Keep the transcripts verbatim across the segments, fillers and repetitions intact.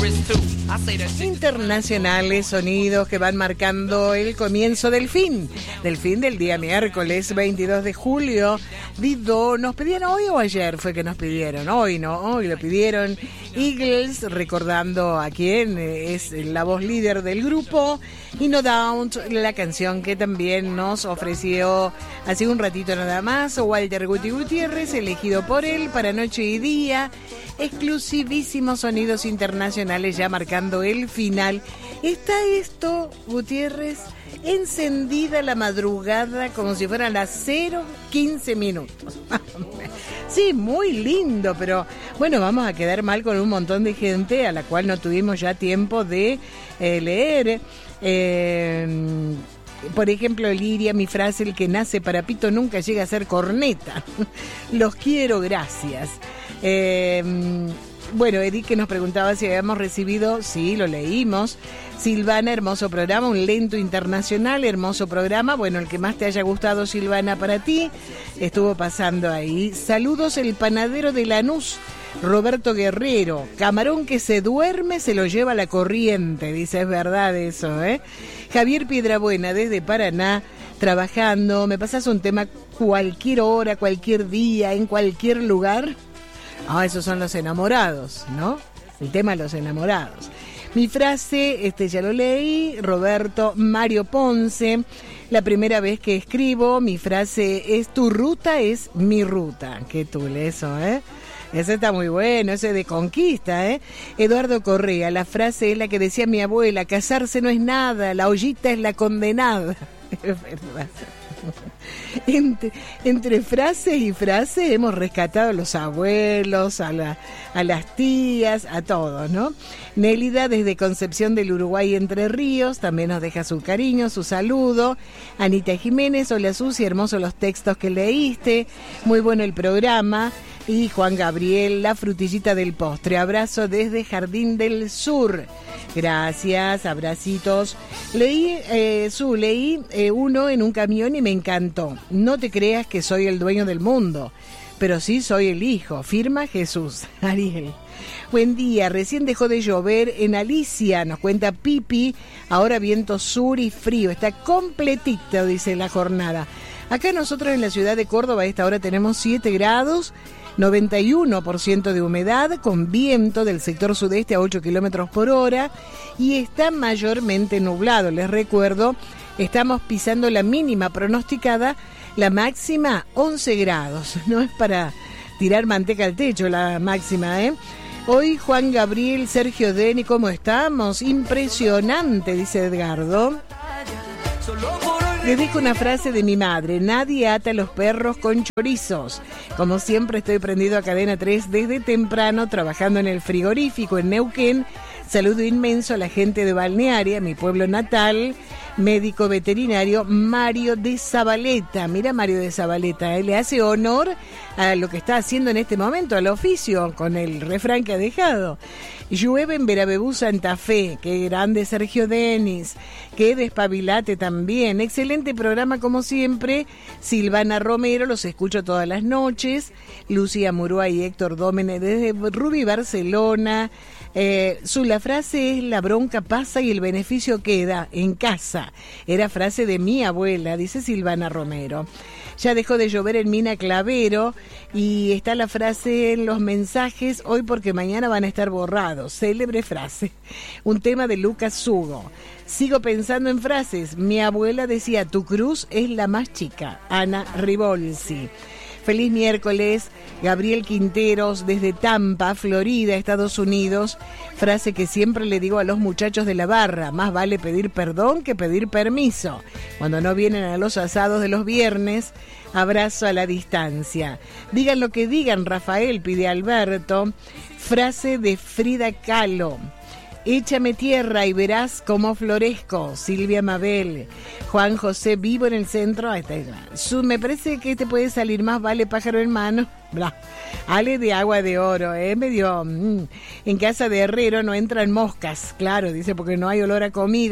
Internacionales, sonidos que van marcando el comienzo del fin, del fin del día miércoles veintidós de julio. Dido, ¿nos pedían hoy o ayer? Fue que nos pidieron, hoy no, hoy lo pidieron. Eagles, recordando a quién es la voz líder del grupo, y No Doubt, la canción que también nos ofreció hace un ratito nada más Walter Guti Gutiérrez, elegido por él para Noche y Día. Exclusivísimos sonidos internacionales ya marcando el final. Está esto, Gutiérrez, encendida la madrugada como si fueran las cero quince minutos. Sí, muy lindo, pero bueno, vamos a quedar mal con un montón de gente a la cual no tuvimos ya tiempo de eh, leer. Eh, por ejemplo, Liria, mi frase, el que nace para pito nunca llega a ser corneta. Los quiero, gracias. Eh, bueno, Eric que nos preguntaba si habíamos recibido, sí, lo leímos. Silvana, hermoso programa, un lento internacional, hermoso programa. Bueno, el que más te haya gustado, Silvana, para ti, estuvo pasando ahí. Saludos, el panadero de Lanús, Roberto Guerrero. Camarón que se duerme se lo lleva la corriente, dice, es verdad eso, ¿eh? Javier Piedrabuena, desde Paraná, trabajando. ¿Me pasas un tema cualquier hora, cualquier día, en cualquier lugar? Ah, esos son los enamorados, ¿no? El tema de los enamorados. Mi frase, este ya lo leí, Roberto Mario Ponce. La primera vez que escribo, mi frase es: tu ruta es mi ruta. Qué tule eso, ¿eh? Ese está muy bueno, ese de conquista, ¿eh? Eduardo Correa, la frase es la que decía mi abuela: casarse no es nada, la ollita es la condenada. Es verdad. Entre, entre frases y frases hemos rescatado a los abuelos, a, la, a las tías, a todos, ¿no? Nélida desde Concepción del Uruguay, Entre Ríos, también nos deja su cariño, su saludo. Anita Jiménez, hola Susi, hermosos los textos que leíste, muy bueno el programa. Y Juan Gabriel, la frutillita del postre, abrazo desde Jardín del Sur. Gracias, abracitos. Leí, eh, su, leí eh, uno en un camión y me encantó. No te creas que soy el dueño del mundo, pero sí soy el hijo. Firma Jesús. Ariel. Buen día, recién dejó de llover en Alicia, nos cuenta Pipi. Ahora viento sur y frío. Está completito, dice la jornada. Acá nosotros en la ciudad de Córdoba a esta hora tenemos siete grados. noventa y uno por ciento de humedad, con viento del sector sudeste a ocho kilómetros por hora, y está mayormente nublado. Les recuerdo, estamos pisando la mínima pronosticada, la máxima once grados. No es para tirar manteca al techo la máxima, ¿eh? Hoy Juan Gabriel, Sergio Deni, ¿cómo estamos? Impresionante, dice Edgardo. Les dejo una frase de mi madre: nadie ata a los perros con chorizos. Como siempre estoy prendido a Cadena tres desde temprano, trabajando en el frigorífico en Neuquén. Saludo inmenso a la gente de Balnearia, mi pueblo natal. Médico veterinario Mario de Zabaleta. Mira, Mario de Zabaleta, ¿eh? Le hace honor a lo que está haciendo en este momento, al oficio, con el refrán que ha dejado. Llueve en Verabebú, Santa Fe. Qué grande Sergio Denis. Qué despabilate también. Excelente programa como siempre. Silvana Romero, los escucho todas las noches. Lucía Murúa y Héctor Dómene desde Rubí, Barcelona. Eh, su la frase es: la bronca pasa y el beneficio queda en casa. Era frase de mi abuela, dice Silvana Romero. Ya dejó de llover en Mina Clavero, y está la frase en los mensajes: hoy porque mañana van a estar borrados. Célebre frase. Un tema de Lucas Hugo. Sigo pensando en frases. Mi abuela decía: tu cruz es la más chica. Ana Ribolsi. Feliz miércoles, Gabriel Quinteros desde Tampa, Florida, Estados Unidos. Frase que siempre le digo a los muchachos de la barra: más vale pedir perdón que pedir permiso. Cuando no vienen a los asados de los viernes, abrazo a la distancia. Digan lo que digan, Rafael, pide Alberto. Frase de Frida Kahlo: échame tierra y verás cómo florezco. Silvia Mabel. Juan José, vivo en el centro. Ahí está. Su, me parece que este puede salir: más vale pájaro en mano. Bla. Ale de Agua de Oro, ¿eh? Medio. Mmm. En casa de Herrero no entran moscas. Claro, dice, porque no hay olor a comida.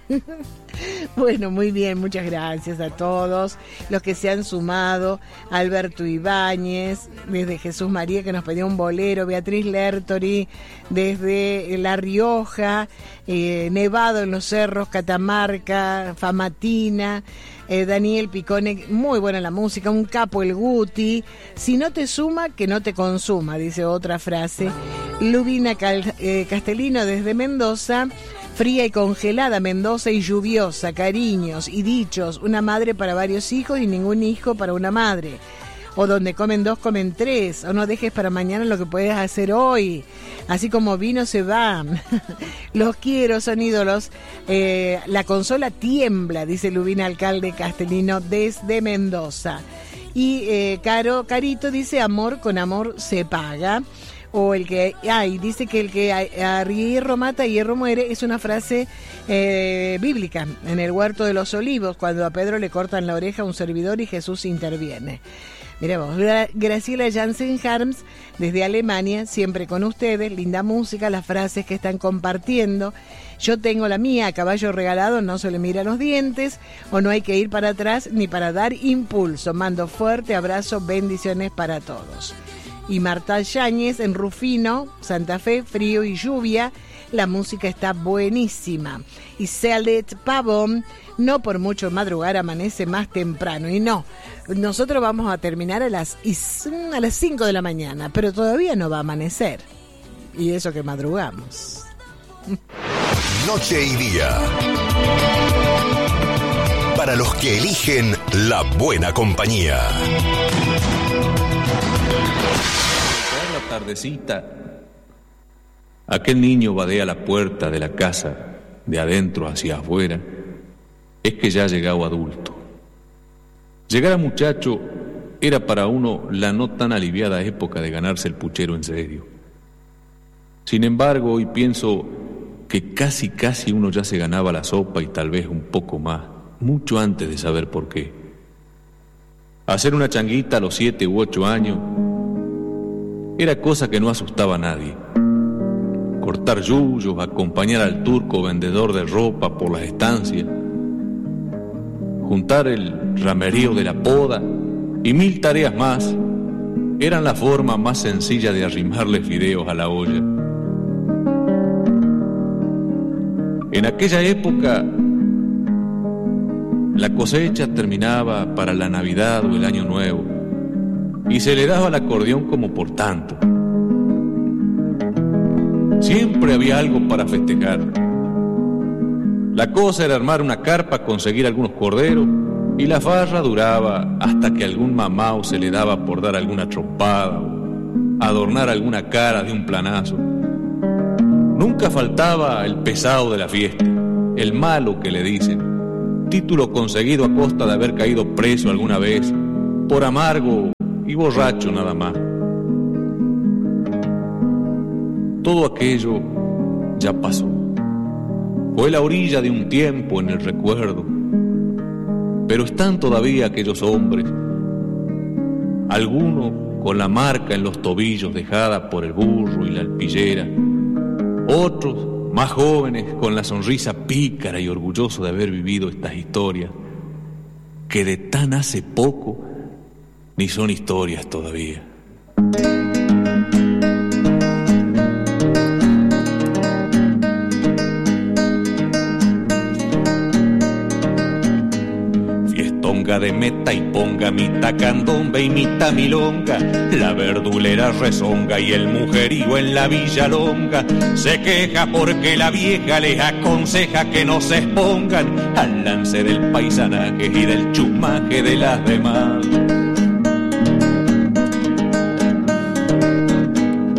Bueno, muy bien, muchas gracias a todos los que se han sumado. Alberto Ibáñez, desde Jesús María, que nos pedía un bolero. Beatriz Lertori, desde La Rioja. eh, Nevado en los Cerros, Catamarca, Famatina. eh, Daniel Picone, muy buena la música. Un capo el Guti. Si no te suma, que no te consuma, dice otra frase. Lubina Cal, eh, Castellino, desde Mendoza. Fría y congelada Mendoza y lluviosa, cariños y dichos, una madre para varios hijos y ningún hijo para una madre. O donde comen dos, comen tres. O no dejes para mañana lo que puedes hacer hoy. Así como vino se van. Los quiero, son ídolos. Eh, la consola tiembla, dice Lubina Alcalde Castellino desde Mendoza. Y eh, Caro, Carito dice, amor con amor se paga. O el que, ay, dice que el que a, a hierro mata, hierro muere, es una frase eh, bíblica, en el huerto de los olivos, cuando a Pedro le cortan la oreja a un servidor y Jesús interviene. Mira vos, Gra- Graciela Jansen Harms, desde Alemania, siempre con ustedes, linda música, las frases que están compartiendo. Yo tengo la mía, a caballo regalado no se le mira los dientes, o no hay que ir para atrás ni para dar impulso. Mando fuerte abrazo, bendiciones para todos. Y Marta Yáñez en Rufino, Santa Fe, frío y lluvia, la música está buenísima. Y Celet Pavón, no por mucho madrugar amanece más temprano. Y no, nosotros vamos a terminar a las, a las cinco de la mañana, pero todavía no va a amanecer. Y eso que madrugamos. Noche y día. Para los que eligen la buena compañía. La tardecita, aquel niño vadea la puerta de la casa de adentro hacia afuera. Es que ya ha llegado adulto. Llegar a muchacho era para uno la no tan aliviada época de ganarse el puchero en serio. Sin embargo, hoy pienso que casi casi uno ya se ganaba la sopa y tal vez un poco más, mucho antes de saber por qué. Hacer una changuita a los siete u ocho años era cosa que no asustaba a nadie. Cortar yuyos, acompañar al turco vendedor de ropa por las estancias, juntar el ramerío de la poda y mil tareas más eran la forma más sencilla de arrimarle fideos a la olla. En aquella época, la cosecha terminaba para la Navidad o el Año Nuevo y se le daba el acordeón como por tanto. Siempre había algo para festejar. La cosa era armar una carpa, conseguir algunos corderos, y la farra duraba hasta que algún mamao se le daba por dar alguna trompada o adornar alguna cara de un planazo. Nunca faltaba el pesado de la fiesta, el malo que le dicen, título conseguido a costa de haber caído preso alguna vez, por amargo y borracho nada más. Todo aquello ya pasó. Fue la orilla de un tiempo en el recuerdo, pero están todavía aquellos hombres, algunos con la marca en los tobillos dejada por el burro y la alpillera, otros más jóvenes con la sonrisa pícara y orgulloso de haber vivido estas historias que de tan hace poco ni son historias todavía. Fiestonga de meta y ponga, mitad candombe y mitad milonga, la verdulera rezonga y el mujerío en la villalonga se queja porque la vieja les aconseja que no se expongan al lance del paisanaje y del chumaje de las demás.